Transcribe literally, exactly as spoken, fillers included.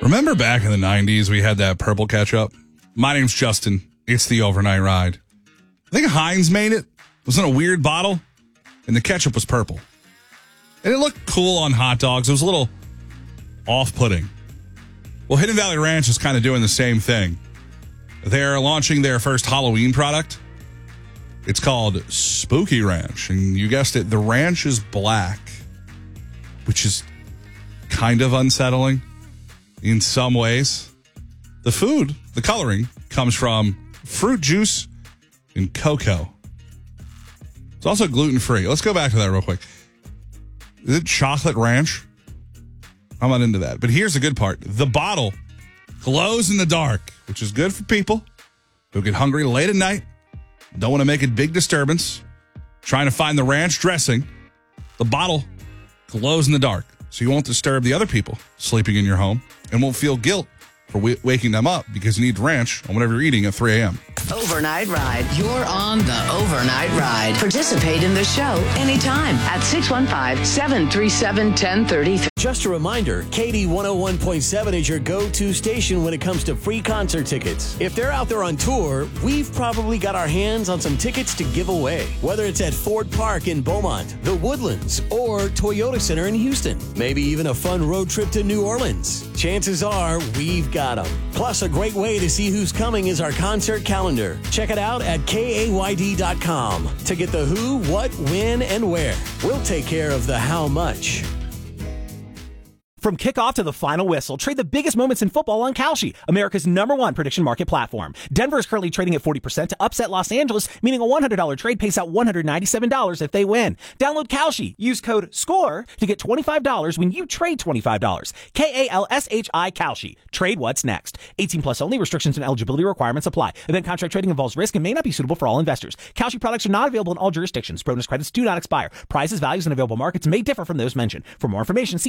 Remember back in the nineties, we had that purple ketchup? My name's Justin. It's the Overnight Ride. I think Heinz made it. It was in a weird bottle, and the ketchup was purple. And it looked cool on hot dogs. It was a little off-putting. Well, Hidden Valley Ranch is kind of doing the same thing. They're launching their first Halloween product. It's called Spooky Ranch. And you guessed it, the ranch is black, which is kind of unsettling in some ways. The food, the coloring, comes from fruit juice and cocoa. It's also gluten-free. Let's go back to that real quick. Is it chocolate ranch? I'm not into that. But here's the good part. The bottle glows in the dark, which is good for people who get hungry late at night, don't want to make a big disturbance, trying to find the ranch dressing. The bottle glows in the dark, so you won't disturb the other people sleeping in your home and won't feel guilt for w- waking them up because you need ranch on whatever you're eating at three a.m. Overnight Ride. You're on the Overnight Ride. Participate in the show anytime at six one five, seven three seven, one zero three three. Just a reminder, K D one oh one point seven is your go-to station when it comes to free concert tickets. If they're out there on tour, we've probably got our hands on some tickets to give away. Whether it's at Ford Park in Beaumont, the Woodlands, or Toyota Center in Houston. Maybe even a fun road trip to New Orleans. Chances are we've got them. Plus, a great way to see who's coming is our concert calendar. Check it out at K A Y D dot com to get the who, what, when, and where. We'll take care of the how much. From kickoff to the final whistle, trade the biggest moments in football on Kalshi, America's number one prediction market platform. Denver is currently trading at forty percent to upset Los Angeles, meaning a one hundred dollars trade pays out one hundred ninety-seven dollars if they win. Download Kalshi. Use code SCORE to get twenty-five dollars when you trade twenty-five dollars. K A L S H I Kalshi. Trade what's next. eighteen plus only. Restrictions and eligibility requirements apply. Event contract trading involves risk and may not be suitable for all investors. Kalshi products are not available in all jurisdictions. Bonus credits do not expire. Prizes, values, and available markets may differ from those mentioned. For more information, see